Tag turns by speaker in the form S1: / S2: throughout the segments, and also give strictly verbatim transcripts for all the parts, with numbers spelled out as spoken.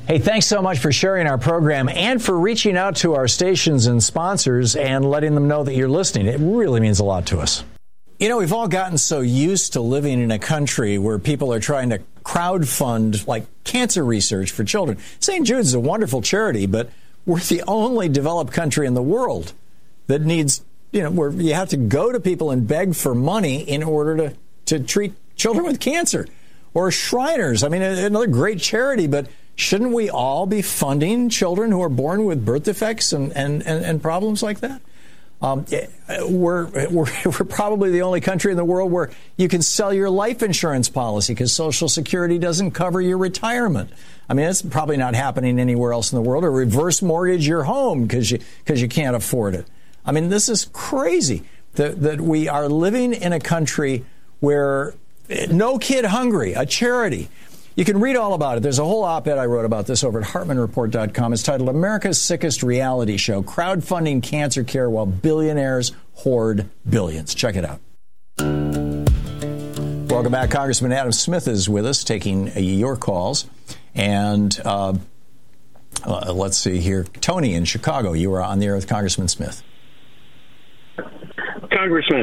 S1: Hey, thanks so much for sharing our program and for reaching out to our stations and sponsors and letting them know that you're listening. It really means a lot to us. You know, we've all gotten so used to living in a country where people are trying to crowdfund, like, cancer research for children. Saint Jude's is a wonderful charity, but we're the only developed country in the world that needs, you know, where you have to go to people and beg for money in order to, to treat children with cancer. Or Shriners, I mean, another great charity, but shouldn't we all be funding children who are born with birth defects and, and, and, and problems like that? Um, we're, we're we're probably the only country in the world where you can sell your life insurance policy because Social Security doesn't cover your retirement. I mean, it's probably not happening anywhere else in the world. Or reverse mortgage your home because you because you can't afford it. I mean, this is crazy that that we are living in a country where No Kid Hungry, a charity. You can read all about it. There's a whole op-ed I wrote about this over at Hartman Report dot com. It's titled America's Sickest Reality Show, Crowdfunding Cancer Care While Billionaires Hoard Billions. Check it out. Welcome back. Congressman Adam Smith is with us, taking your calls. And uh, uh, let's see here. Tony in Chicago, you are on the air with Congressman Smith.
S2: Congressman,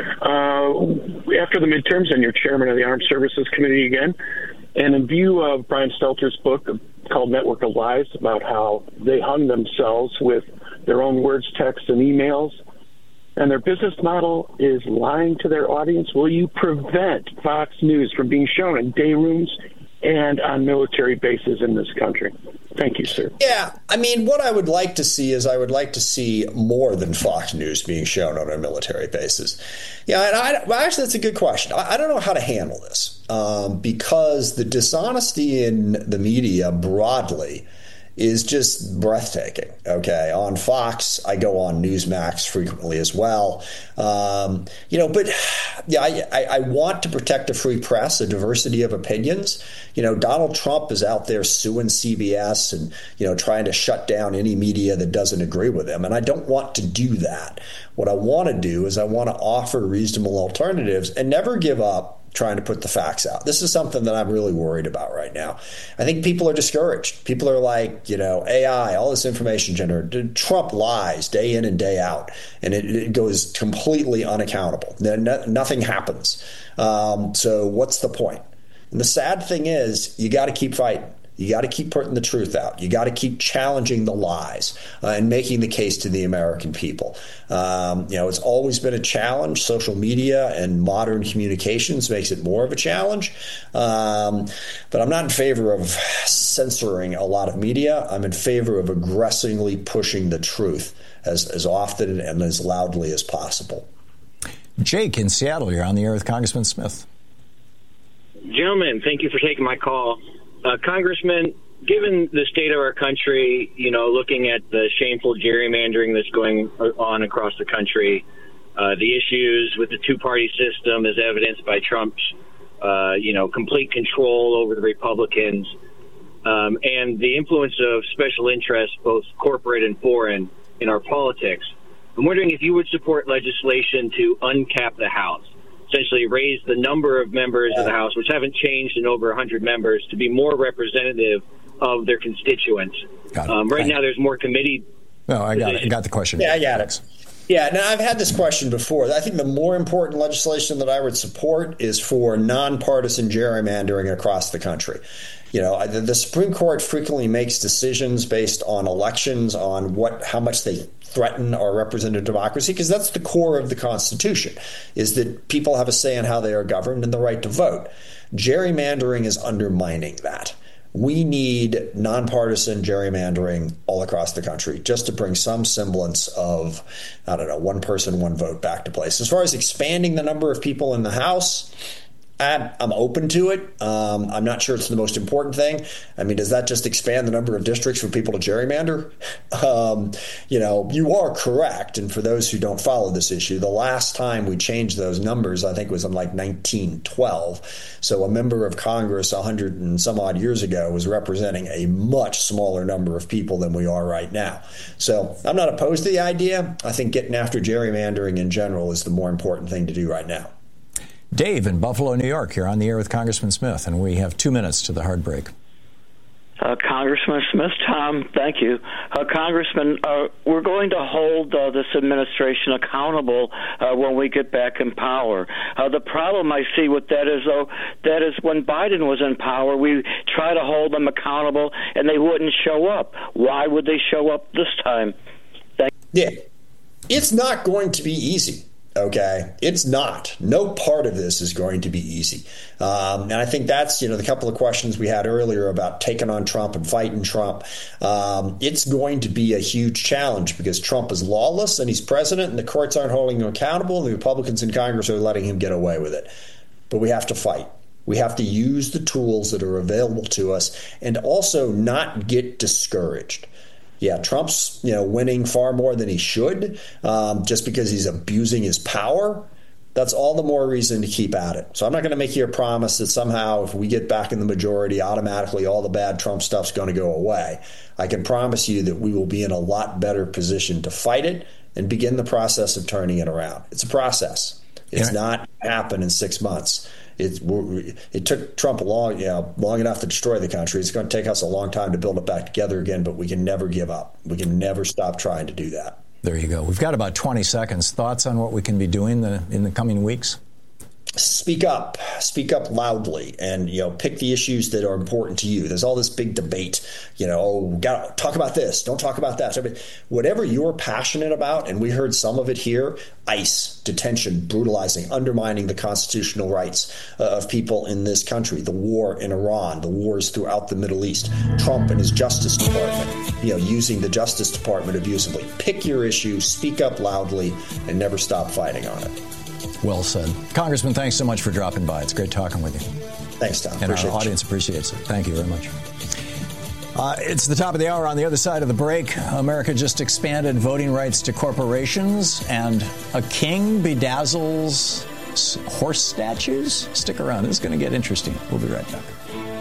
S2: uh, after the midterms and you're chairman of the Armed Services Committee again, and in view of Brian Stelter's book called Network of Lies about how they hung themselves with their own words, texts, and emails, and their business model is lying to their audience, will you prevent Fox News from being shown in day rooms and on military bases in this country? Thank you, sir.
S3: Yeah, I mean, what I would like to see is I would like to see more than Fox News being shown on our military bases. Yeah, and I, well, actually, that's a good question. I, I don't know how to handle this um, because the dishonesty in the media broadly is just breathtaking. Okay, on Fox, I go on Newsmax frequently as well. Um, you know, but yeah, I, I, I want to protect a free press, a diversity of opinions. You know, Donald Trump is out there suing C B S and, you know, trying to shut down any media that doesn't agree with him. And I don't want to do that. What I want to do is I want to offer reasonable alternatives and never give up trying to put the facts out. This is something that I'm really worried about right now. I think people are discouraged. People are like, you know, A I, all this information generated. Trump lies day in and day out, and it, it goes completely unaccountable. Then no, nothing happens. Um, so what's the point? And the sad thing is, you got to keep fighting. You got to keep putting the truth out. You got to keep challenging the lies uh, and making the case to the American people. Um, you know, it's always been a challenge. Social media and modern communications makes it more of a challenge. Um, but I'm not in favor of censoring a lot of media. I'm in favor of aggressively pushing the truth as, as often and as loudly as possible.
S1: Jake in Seattle, you're on the air with Congressman Smith.
S4: Gentlemen, thank you for taking my call. Uh, Congressman, given the state of our country, you know, looking at the shameful gerrymandering that's going on across the country, uh, the issues with the two-party system as evidenced by Trump's, uh, you know, complete control over the Republicans, um, and the influence of special interests, both corporate and foreign, in our politics, I'm wondering if you would support legislation to uncap the House, essentially raise the number of members of the House, which haven't changed in over one hundred members, to be more representative of their constituents. Um, right now, there's more committee.
S1: No, I got it. I got the question.
S3: Yeah, I got it. Yeah, now I've had this question before. I think the more important legislation that I would support is for nonpartisan gerrymandering across the country. You know, the Supreme Court frequently makes decisions based on elections, on what, how much they threaten our representative democracy, because that's the core of the Constitution, is that people have a say in how they are governed and the right to vote. Gerrymandering is undermining that. We need nonpartisan gerrymandering all across the country just to bring some semblance of, I don't know, one person, one vote back to place. As far as expanding the number of people in the House, I'm, I'm open to it. Um, I'm not sure it's the most important thing. I mean, does that just expand the number of districts for people to gerrymander? Um, you know, you are correct. And for those who don't follow this issue, the last time we changed those numbers, I think, was in like nineteen twelve. So a member of Congress a hundred and some odd years ago was representing a much smaller number of people than we are right now. So I'm not opposed to the idea. I think getting after gerrymandering in general is the more important thing to do right now.
S1: Dave in Buffalo, New York, you're on the air with Congressman Smith, and we have two minutes to the hard break.
S5: Uh, Congressman Smith, Tom, thank you. Uh, Congressman, uh, we're going to hold uh, this administration accountable uh, when we get back in power. Uh, the problem I see with that is, though, that is when Biden was in power, we try to hold them accountable, and they wouldn't show up. Why would they show up this time? Thank
S3: yeah, it's not going to be easy. Okay, it's not. No part of this is going to be easy. Um, and I think that's, you know, the couple of questions we had earlier about taking on Trump and fighting Trump. Um, it's going to be a huge challenge because Trump is lawless and he's president and the courts aren't holding him accountable and the Republicans in Congress are letting him get away with it. But we have to fight. We have to use the tools that are available to us and also not get discouraged. Yeah, Trump's, you know, winning far more than he should um, just because he's abusing his power. That's all the more reason to keep at it. So I'm not going to make you a promise that somehow if we get back in the majority, automatically all the bad Trump stuff's going to go away. I can promise you that we will be in a lot better position to fight it and begin the process of turning it around. It's a process. It's yeah. not happen in six months. It, it took Trump long, you know, long enough to destroy the country. It's going to take us a long time to build it back together again, but we can never give up. We can never stop trying to do that.
S1: There you go. We've got about twenty seconds. Thoughts on what we can be doing the, in the coming weeks?
S3: Speak up. Speak up loudly and, you know, pick the issues that are important to you. There's all this big debate, you know, oh, got to talk about this. Don't talk about that. I mean, whatever you're passionate about, and we heard some of it here, ICE, detention, brutalizing, undermining the constitutional rights uh, of people in this country, the war in Iran, the wars throughout the Middle East, Trump and his Justice Department, you know, using the Justice Department abusively. Pick your issue, speak up loudly, and never stop fighting on it.
S1: Well said. Congressman, thanks so much for dropping by. It's great talking with you.
S3: Thanks, Tom.
S1: And
S3: appreciate
S1: our audience
S3: you.
S1: appreciates it. Thank you very much. Uh, it's the top of the hour. On the other side of the break, America just expanded voting rights to corporations, and a king bedazzles horse statues. Stick around. This is going to get interesting. We'll be right back.